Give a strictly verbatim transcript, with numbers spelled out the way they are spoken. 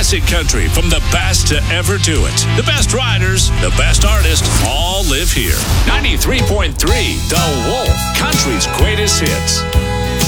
classic country from the best to ever do it. The best riders, the best artists, all live here. ninety-three point three The Wolf, country's greatest hits.